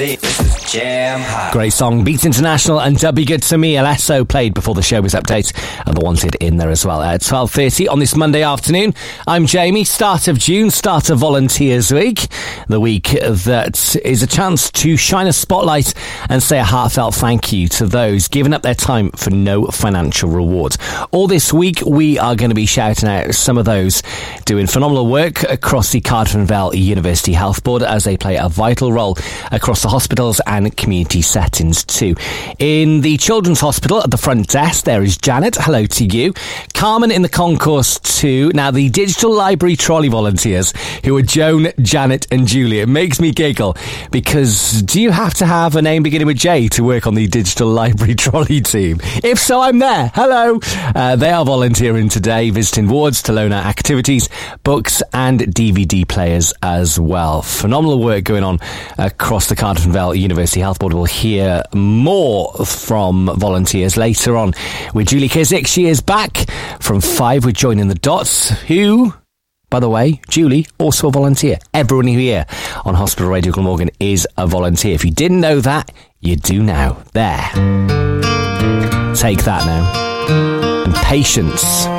This is Jam Hot. Great song. Beats International and Be Good to Me. Alesso played before the showbiz update, and the Wanted in there as well at 12:30 on this Monday afternoon. I'm Jamie. Start of June, start of Volunteers Week, the week that is a chance to shine a spotlight and say a heartfelt thank you to those giving up their time for no financial reward. All this week, we are going to be shouting out some of those doing phenomenal work across the Cardiff and Vale University Health Board as they play a vital role across the hospitals and community settings too. In the Children's Hospital at the front desk, there is Janet. Hello to you. Carmen in the concourse too. Now, the Digital Library Trolley volunteers, who are Joan, Janet and Julie. It makes me giggle because do you have to have a name beginning with J to work on the Digital Library Trolley team? If so, I'm there. Hello. They are volunteering today, visiting wards to loan out activities, books and DVD players as well. Phenomenal work going on across the Cardiff and Vale University Health Board. We'll hear more from volunteers later on with Julie Kizik. She is back from 5 with Joining the Dots, who, by the way, Julie, also a volunteer. Everyone here on Hospital Radio Glamorgan is a volunteer. If you didn't know that, you do now. There. Take that now. And Patience.